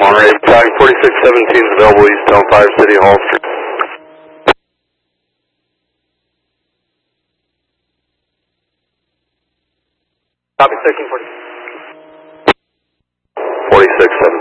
Monterey, Battalion 4617 is available eastbound 5 City Hall Street. Copy, 1340. 4617.